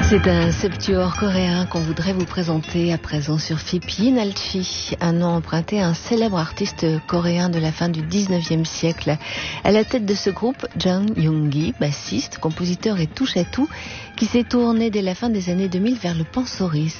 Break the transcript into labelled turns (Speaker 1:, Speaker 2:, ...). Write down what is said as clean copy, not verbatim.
Speaker 1: C'est un septuor coréen qu'on voudrait vous présenter à présent sur FIP. Yin Alchi, un nom emprunté à un célèbre artiste coréen de la fin du 19e siècle. À la tête de ce groupe, Jang Young-gi, bassiste, compositeur et touche-à-tout, qui s'est tourné dès la fin des années 2000 vers le pansori.